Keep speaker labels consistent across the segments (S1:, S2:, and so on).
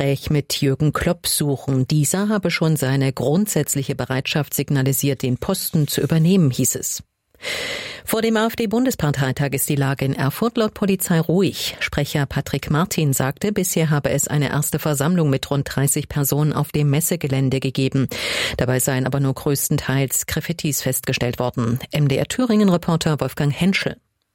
S1: Gespräch mit Jürgen Klopp suchen. Dieser habe schon seine grundsätzliche Bereitschaft signalisiert, den Posten zu übernehmen, hieß es. Vor dem AfD-Bundesparteitag ist die Lage in Erfurt laut Polizei ruhig. Sprecher Patrick Martin sagte, bisher habe es eine erste Versammlung mit rund 30 Personen auf dem Messegelände gegeben. Dabei seien aber nur größtenteils Graffitis festgestellt worden. MDR-Thüringen-Reporter Wolfgang Henschel.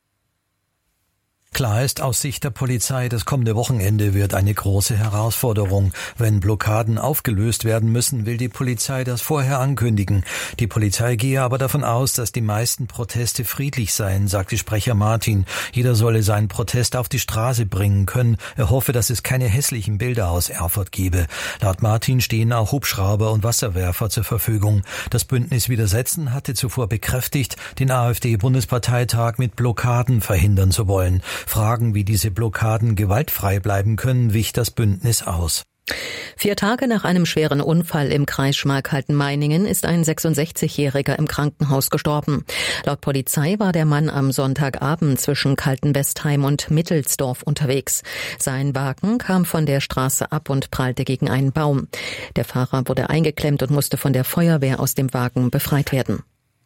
S2: Klar ist aus Sicht der Polizei, das kommende Wochenende wird eine große Herausforderung. Wenn Blockaden aufgelöst werden müssen, will die Polizei das vorher ankündigen. Die Polizei gehe aber davon aus, dass die meisten Proteste friedlich seien, sagte Sprecher Martin. Jeder solle seinen Protest auf die Straße bringen können. Er hoffe, dass es keine hässlichen Bilder aus Erfurt gebe. Laut Martin stehen auch Hubschrauber und Wasserwerfer zur Verfügung. Das Bündnis Widersetzen hatte zuvor bekräftigt, den AfD-Bundesparteitag mit Blockaden verhindern zu wollen. Fragen, wie diese Blockaden gewaltfrei bleiben können, wich das Bündnis aus.
S1: 4 Tage nach einem schweren Unfall im Kreis Schmalkalden-Meiningen ist ein 66-Jähriger im Krankenhaus gestorben. Laut Polizei war der Mann am Sonntagabend zwischen Kaltenbestheim und Mittelsdorf unterwegs. Sein Wagen kam von der Straße ab und prallte gegen einen Baum. Der Fahrer wurde eingeklemmt und musste von der Feuerwehr aus dem Wagen befreit werden.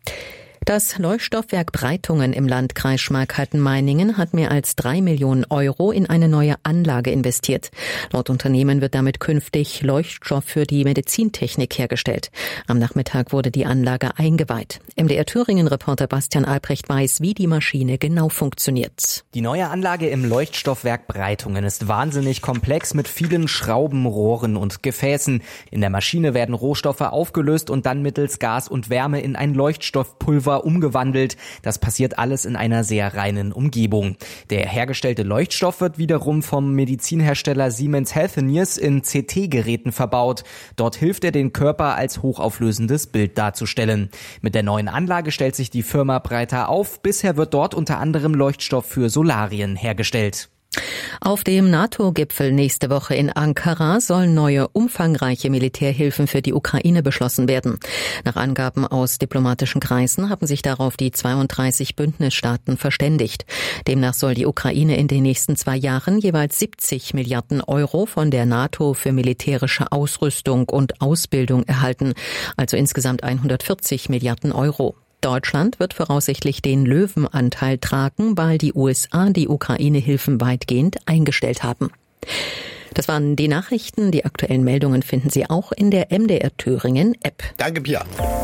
S1: Das Leuchtstoffwerk Breitungen im Landkreis Schmalkalden-Meiningen hat mehr als 3 Millionen Euro in eine neue Anlage investiert. Laut Unternehmen wird damit künftig Leuchtstoff für die Medizintechnik hergestellt. Am Nachmittag wurde die Anlage eingeweiht. MDR-Thüringen-Reporter Bastian Albrecht weiß, wie die Maschine genau funktioniert.
S3: Die neue Anlage im Leuchtstoffwerk Breitungen ist wahnsinnig komplex mit vielen Schrauben, Rohren und Gefäßen. In der Maschine werden Rohstoffe aufgelöst und dann mittels Gas und Wärme in ein Leuchtstoffpulver umgewandelt. Das passiert alles in einer sehr reinen Umgebung. Der hergestellte Leuchtstoff wird wiederum vom Medizinhersteller Siemens Healthineers in CT-Geräten verbaut. Dort hilft er, den Körper als hochauflösendes Bild darzustellen. Mit der neuen Anlage stellt sich die Firma breiter auf. Bisher wird dort unter anderem Leuchtstoff für Solarien hergestellt.
S1: Auf dem NATO-Gipfel nächste Woche in Ankara sollen neue, umfangreiche Militärhilfen für die Ukraine beschlossen werden. Nach Angaben aus diplomatischen Kreisen haben sich darauf die 32 Bündnisstaaten verständigt. Demnach soll die Ukraine in den nächsten 2 Jahren jeweils 70 Milliarden Euro von der NATO für militärische Ausrüstung und Ausbildung erhalten, also insgesamt 140 Milliarden Euro. Deutschland wird voraussichtlich den Löwenanteil tragen, weil die USA die Ukraine-Hilfen weitgehend eingestellt haben. Das waren die Nachrichten. Die aktuellen Meldungen finden Sie auch in der MDR Thüringen App.
S4: Danke, Pia.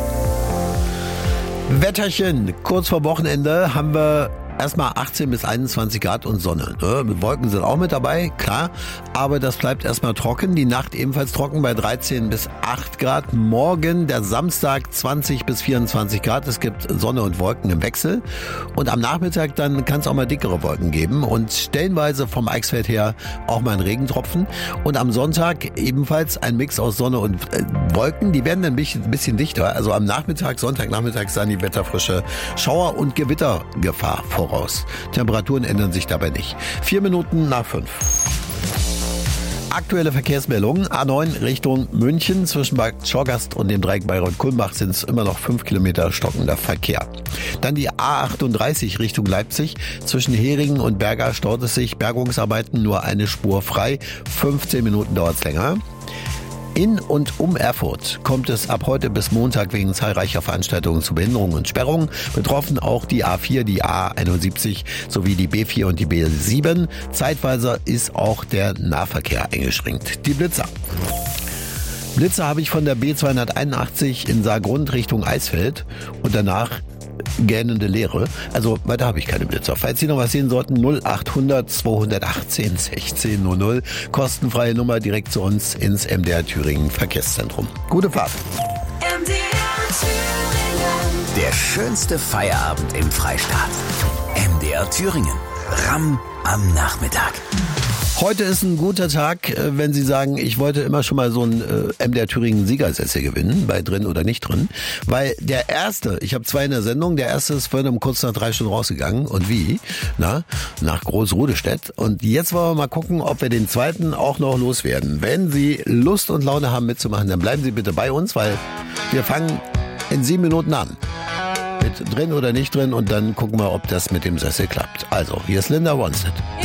S4: Wetterchen. Kurz vor Wochenende haben wir erstmal 18 bis 21 Grad und Sonne. Wolken sind auch mit dabei, klar. Aber das bleibt erstmal trocken. Die Nacht ebenfalls trocken bei 13 bis 8 Grad. Morgen, der Samstag, 20 bis 24 Grad. Es gibt Sonne und Wolken im Wechsel. Und am Nachmittag dann kann es auch mal dickere Wolken geben. Und stellenweise vom Eichsfeld her auch mal ein Regentropfen. Und am Sonntag ebenfalls ein Mix aus Sonne und Wolken. Die werden dann ein bisschen dichter. Also am Nachmittag, Sonntagnachmittag sahen die wetterfrische Schauer- und Gewittergefahr voraus. Temperaturen ändern sich dabei nicht. 4 Minuten nach 5. Aktuelle Verkehrsmeldungen. A9 Richtung München. Zwischen Bad Schorgast und dem Dreieck Bayreuth-Kulmbach sind es immer noch 5 Kilometer stockender Verkehr. Dann die A38 Richtung Leipzig. Zwischen Heringen und Berga staut es sich. Bergungsarbeiten nur eine Spur frei. 15 Minuten dauert es länger. In und um Erfurt kommt es ab heute bis Montag wegen zahlreicher Veranstaltungen zu Behinderungen und Sperrungen. Betroffen auch die A4, die A71 sowie die B4 und die B7. Zeitweise ist auch der Nahverkehr eingeschränkt. Die Blitzer. Blitzer habe ich von der B281 in Saargrund Richtung Eisfeld und danach gähnende Leere. Also weiter habe ich keine Blitzer. Falls Sie noch was sehen sollten, 0800 218 1600. Kostenfreie Nummer direkt zu uns ins MDR Thüringen Verkehrszentrum. Gute Fahrt.
S5: MDR Thüringen.
S6: Der schönste Feierabend im Freistaat. MDR Thüringen. Ramm am Nachmittag.
S4: Heute ist ein guter Tag, wenn Sie sagen, ich wollte immer schon mal so einen MDR Thüringen Siegersessel gewinnen, bei drin oder nicht drin. Weil der erste, ich habe 2 in der Sendung, der erste ist vorhin um kurz nach 3 Stunden rausgegangen. Und wie? Nach Groß-Rudestädt. Und jetzt wollen wir mal gucken, ob wir den zweiten auch noch loswerden. Wenn Sie Lust und Laune haben mitzumachen, dann bleiben Sie bitte bei uns, weil wir fangen in 7 Minuten an. Mit drin oder nicht drin und dann gucken wir, ob das mit dem Sessel klappt. Also, hier ist Linda Ronstadt.